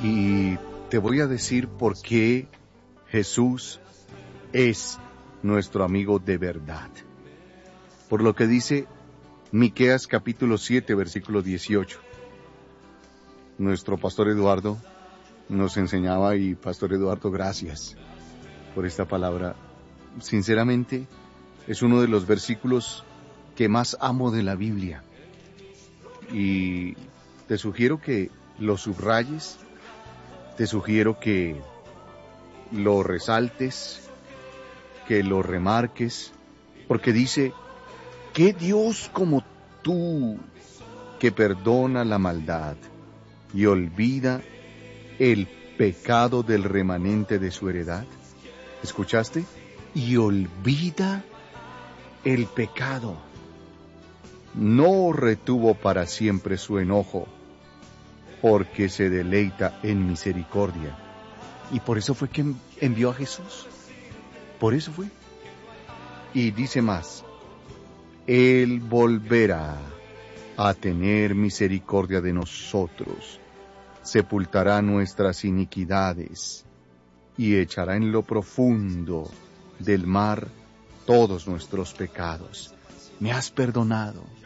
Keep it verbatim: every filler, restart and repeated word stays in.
Y te voy a decir por qué Jesús es nuestro amigo de verdad. Por lo que dice Miqueas capítulo siete, versículo dieciocho. Nuestro pastor Eduardo nos enseñaba, y pastor Eduardo, gracias por esta palabra. Sinceramente, es uno de los versículos que más amo de la Biblia. Y te sugiero que lo subrayes, te sugiero que lo resaltes, que lo remarques, porque dice: ¿qué Dios como tú, que perdona la maldad y olvida el pecado del remanente de su heredad? ¿Escuchaste? Y olvida el pecado. No retuvo para siempre su enojo, porque se deleita en misericordia. Y por eso fue que envió a Jesús. Por eso fue. Y dice más: Él volverá a tener misericordia de nosotros, sepultará nuestras iniquidades y echará en lo profundo del mar todos nuestros pecados. Me has perdonado,